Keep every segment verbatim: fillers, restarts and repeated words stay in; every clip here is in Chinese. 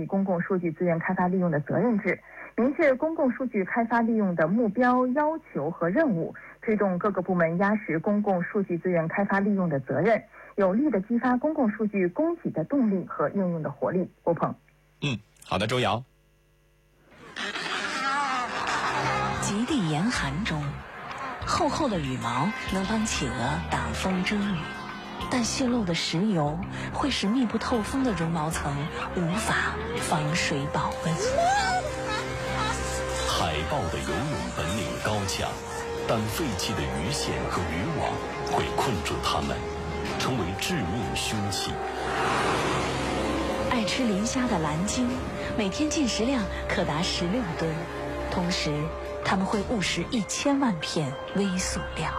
公共数据资源开发利用的责任制，明确公共数据开发利用的目标、要求和任务，推动各个部门压实公共数据资源开发利用的责任，有力地激发公共数据供给的动力和应用的活力。郭鹏， 嗯，好的，周瑶。 极地严寒中，厚厚的羽毛能帮企鹅挡风遮雨，但泄漏的石油会使密不透风的绒毛层无法防水保温。 海豹的游泳本领高强，但废弃的鱼线和渔网会困住它们，成为致命凶器。 爱吃磷虾的蓝鲸每天进食量可达十六吨，同时它们会误食一千万片微塑料。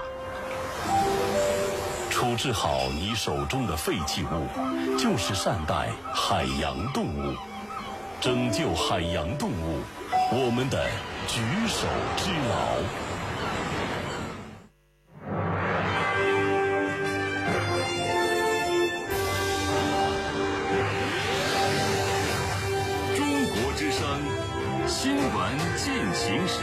处置好你手中的废弃物，就是善待海洋动物，拯救海洋动物，我们的举手之劳。中国之声新闻进行时。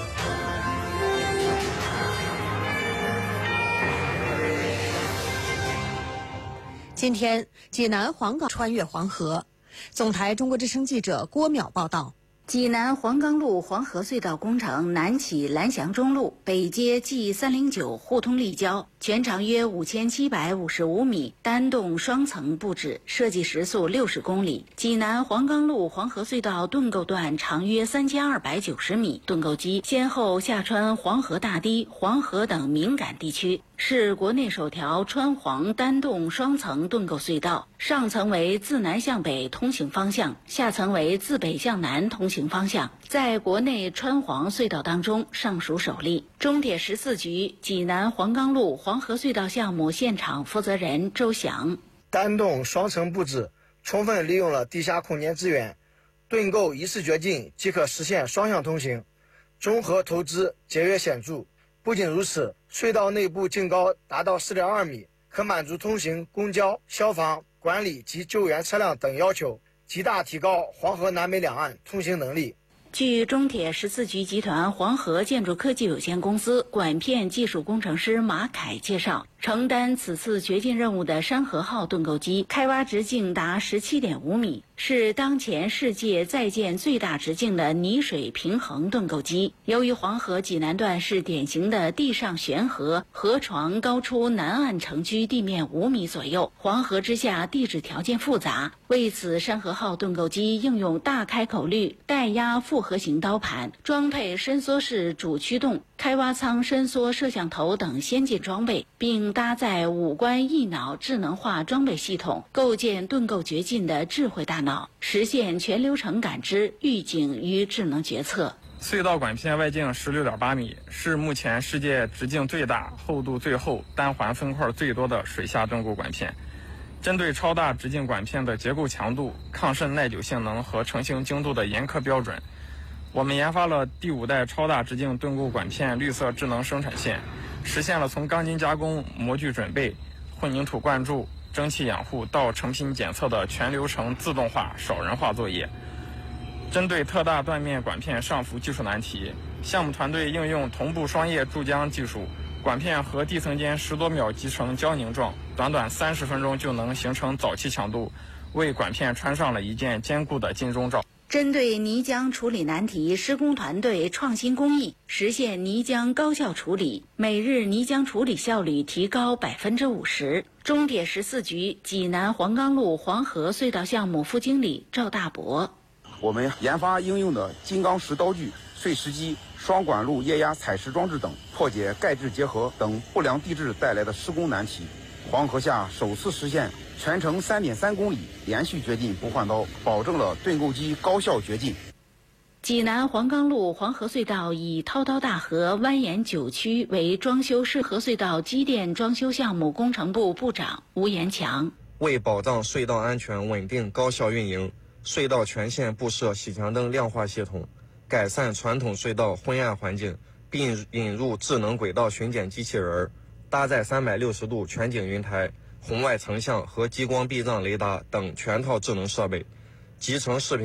今天，济南黄冈穿越黄河。总台中国之声记者郭淼报道。 济南黄冈路黄河隧道工程南起蓝翔中路，北接 G 三零九互通立交，全长约五千七百五十五米，单洞双层布置，设计时速六十公里。济南黄冈路黄河隧道盾构段长约三千二百九十米，盾构机先后下穿黄河大堤、黄河等敏感地区，是国内首条穿黄单洞双层盾构隧道。上层为自南向北通行方向，下层为自北向南通行方向，在国内穿黄隧道当中尚属首例。中铁十四局济南黄冈路黄河隧道项目现场负责人周翔： 单洞双层布置充分利用了地下空间资源，盾构一次掘进即可实现双向通行，综合投资节约显著。不仅如此，隧道内部净高达到 四点二米，可满足通行公交、消防、管理及救援车辆等要求，极大提高黄河南北两岸通行能力。 据中铁十四局集团黄河建筑科技有限公司管片技术工程师马凯介绍，承担此次掘进任务的山河号盾构机开挖直径达 十七点五米，是当前世界在建最大直径的泥水平衡盾构机。由于黄河济南段是典型的地上悬河，河床高出南岸城区地面五米左右，黄河之下地质条件复杂，为此山河号盾构机应用大开口率带压复合型刀盘，装配伸缩式主驱动、开挖舱伸缩摄像头等先进装备，并搭载五官一脑智能化装备系统，构建盾构掘进的智慧大脑，实现全流程感知、预警与智能决策。 隧道管片外径 十六点八米，是目前世界直径最大、厚度最厚、单环分块最多的水下盾构管片。针对超大直径管片的结构强度、抗渗耐久性能和成型精度的严苛标准，我们研发了第五代超大直径盾构管片绿色智能生产线，实现了从钢筋加工、模具准备、混凝土灌注、蒸汽养护到成品检测的全流程自动化、少人化作业。针对特大断面管片上浮技术难题，项目团队应用同步双液注浆技术，管片和地层间十多秒集成胶凝状，短短三十分钟就能形成早期强度，为管片穿上了一件坚固的金钟罩。 针对泥浆处理难题，施工团队创新工艺，实现泥浆高效处理，每日泥浆处理效率提高百分之五十。中铁十四局济南黄冈路黄河隧道项目副经理赵大伯： 我们研发应用的金刚石刀具、碎石机、双管路液压采石装置等，破解钙质结合等不良地质带来的施工难题。黄河下首次实现全程 三点三公里连续掘进不换刀，保证了盾构机高效掘进。 济南黄冈路黄河隧道以滔滔大河蜿蜒九曲为装修适河隧道机电装修项目工程部部长吴延强： 为保障隧道安全稳定高效运营，隧道全线布设洗墙灯亮化系统，改善传统隧道昏暗环境，并引入智能轨道巡检机器人，搭载三百六十度全景云台、红外成像和激光避障雷达等全套智能设备，集成视频